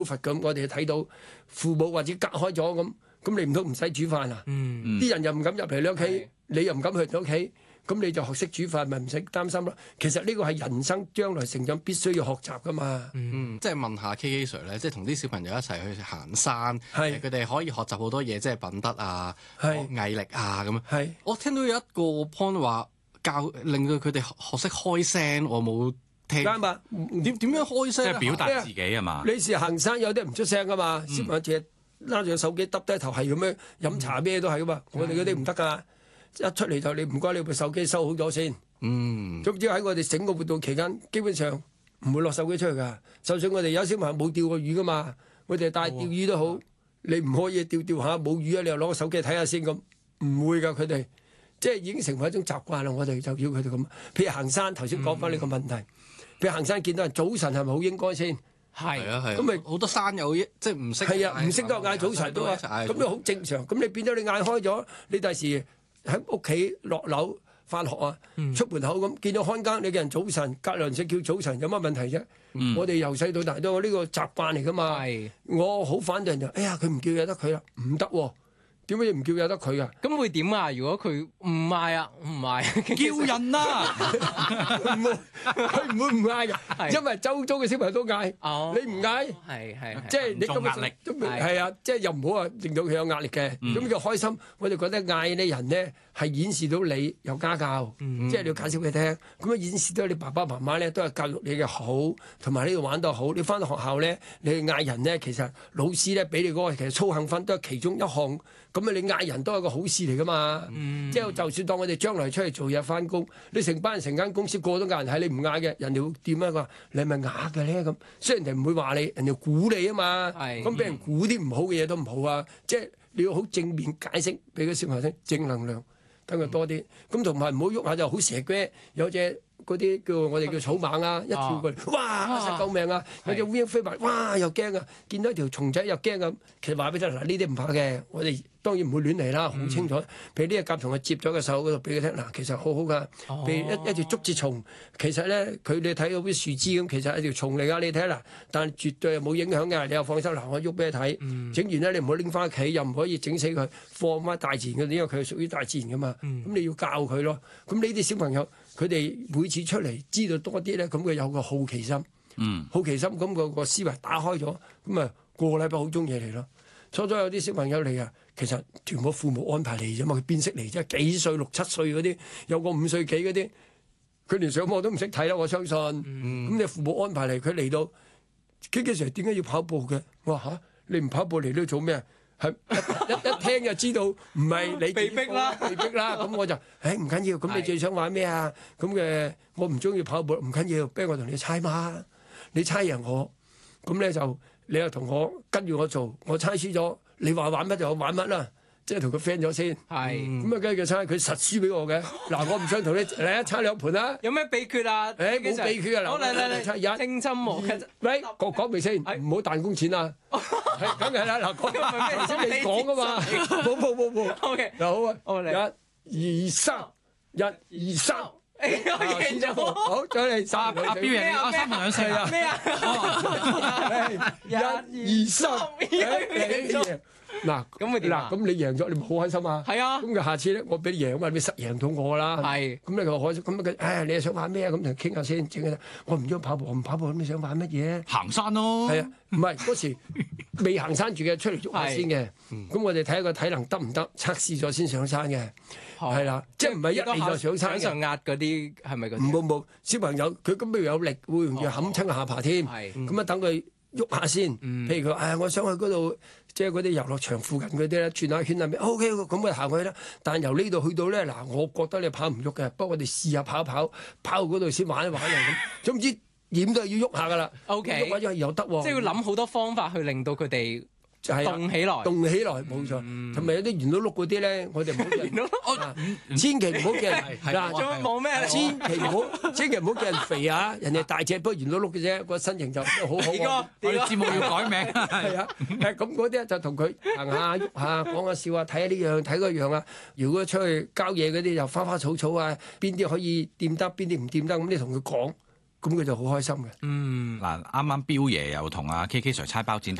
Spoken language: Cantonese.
佛咁，我哋睇到父母或者隔開咗咁你唔通唔使煮飯啊？啲人又唔敢入嚟你屋企，你又唔敢去你屋企，咁你就學識煮飯，咪唔使擔心咯。其實呢個係人生將來成長必須要學習噶嘛。 即係問下 KK Sir 咧，即係同啲小朋友一齊去行山，佢哋可以學習好多嘢，即係品德啊、毅力啊咁樣。我聽到有一個 point 話令到佢哋學識開聲，我冇聽。啱啊！點樣開聲？ 即係表達自己啊嘛。 你時行山有啲唔出聲噶嘛，小朋友淨係拉住個手機耷低頭係咁樣飲茶咩都係噶嘛。我哋嗰啲唔得噶，一出嚟就你唔該你部手機收好咗先。總之喺我哋整個活動期間，基本上唔會落手機出去噶。就算我哋有小朋友冇釣過魚噶嘛，我哋帶釣魚都好，你唔可以釣下冇魚啊，你又攞個手機睇下先咁，唔會噶佢哋。即係已經成為一種習慣啦，我哋就要佢哋咁。譬如行山，頭先講翻呢個問題。譬如行山見到人早晨係咪好應該先？ 係啊係。 咁咪好多山友即係唔識。 係啊，唔識得嗌早晨都咁都好正常。咁你變咗你嗌開咗，你第時喺屋企落樓翻學啊，出門口咁見到看更，你嘅人早晨，隔鄰舍叫早晨，有乜問題啫？我哋由細到大都有呢個習慣嚟噶嘛。我好反對人就，哎呀佢唔叫有得佢啦，唔得喎。點解唔叫有得佢啊？ 咁會點啊？如果佢唔嗌啊，唔嗌叫人啦， 唔會，佢唔會唔嗌嘅，因為周遭嘅小朋友都嗌，你唔嗌，即係你咁壓力， 係啊，即係又唔好話令到佢有壓力嘅，咁就開心。我哋覺得嗌啲人咧係顯示到你有家教，即係你要介紹佢聽，咁啊顯示到你爸爸媽媽咧都係教育你嘅好，同埋呢度玩得好。你翻到學校咧，你去嗌人咧，其實老師咧俾你嗰個其實操行分都係其中一項。咁啊！你嗌人都係個好事嚟噶嘛？即係就算當我哋將來出嚟做嘢翻工，你成班人成間公司個個都嗌人睇，你唔嗌嘅，人哋會點啊？佢話你係咪啞嘅咧？咁雖然人哋唔會話你，人哋估你啊嘛。咁俾人估啲唔好嘅嘢都唔好啊！即係你要好正面解釋俾個小朋友聽，正能量等佢多啲。咁同埋唔好喐下就好蛇龜，有隻嗰啲叫我哋叫草蜢啊，一跳過嚟，哇！殺救命啊！有隻烏蠅飛埋，哇！又驚啊！見到一條蟲仔又驚咁。其實話俾你聽，嗱呢啲唔怕嘅，我哋當然唔會亂嚟啦，好清楚。譬如呢個甲蟲，佢接咗個手嗰度俾佢聽，嗱其實好好噶。譬如一條竹節蟲，其實咧佢你睇到啲樹枝咁，其實係一條蟲嚟噶，你睇嗱，但係絕對係冇影響嘅，你又放心。嗱我喐俾你睇，整完咧你唔好拎翻屋企，又唔可以整死佢，放翻大自然嘅，因為佢係屬於大自然噶嘛。咁你要教佢咯。咁呢啲小朋友，佢哋每次出嚟知道多啲咧，咁佢有個好奇心，好奇心咁個思維打開咗，咁啊個禮拜好中意嚟咯。初初有啲小朋友嚟啊，其實全部父母安排嚟啫嘛，佢邊識嚟啫？幾歲6、7歲嗰啲，有個5歲幾嗰啲，佢連上課都唔識睇啦，我相信。咁你父母安排嚟，佢嚟到，KK Sir點解要跑步嘅？我話嚇，你唔跑步嚟都做咩啊？係一聽就知道唔係你被逼啦， 被逼啦。咁我就唔緊要。咁你最想玩咩啊？咁嘅我唔中意跑步，唔緊要，不如我同你猜嘛。你猜贏我，咁咧就你又同我跟住我做，我猜輸咗，你話玩乜就我玩乜啦。即係同佢 friend 咗先，咁啊梗係佢猜，佢實輸俾我嘅。嗱，我唔想同你嚟一猜兩盤啦。 有咩秘訣啊？ 冇秘訣啊！ 好嚟， 猜清心無嘅。 喂，講未先？唔好彈弓錢啊！係梗係啦，嗱，講頭先你講噶嘛，冇。 OK， 嗱好啊， 我嚟 1、2、3，1、2、3。 贏咗， 好，再嚟阿標贏，阿三文兩歲啊！ 咩啊 ？1、2、3，你贏。嗱，咁你贏咗，你咪好開心啊！ 係啊，咁佢下次咧，我俾你贏啊嘛，你實贏到我啦。 係， 咁你佢開心，咁佢你係想玩咩啊？咁同佢傾下先，整下。我唔中意跑步，我唔跑步，咁你想玩乜嘢？ 行山咯。 係啊，唔係嗰時未行山住嘅，出嚟喐下先嘅。咁我哋睇下個體能得唔得，測試咗先上山嘅。係啦，即係唔係一嚟就上山嘅。 上壓嗰啲係咪嗰啲？ 冇，小朋友佢咁樣有力，會容易冚親個下巴添。咁啊，等佢喐下先。譬如佢我想去嗰度。即係嗰啲遊樂場附近嗰啲咧，轉下圈啊咩 ？OK， 咁我行去啦。但由呢度去到咧，嗱，我覺得你跑唔喐嘅，不過我哋試下跑到嗰度先玩一玩啊咁。總之點都係要喐下噶啦。 OK， 喐下又得喎。 即係要諗好多方法去令到佢哋動起來， 冇錯。同埋有啲圓碌碌嗰啲咧，我哋唔好圓碌碌，千祈唔好叫人嗱， 冇咩？ 千祈唔好叫人肥啊！人哋大隻不過圓碌碌嘅啫，個身形就好好。 我哋節目要改名。 係啊，咁嗰啲就同佢行下喐下，講下笑啊，睇下呢樣睇嗰樣啊。如果出去郊野嗰啲又花花草草啊，邊啲可以掂得，邊啲唔掂得，咁你同佢講。 咁佢就好開心嘅。 嗱，啱啱彪爺又同阿 KK Sir 猜包剪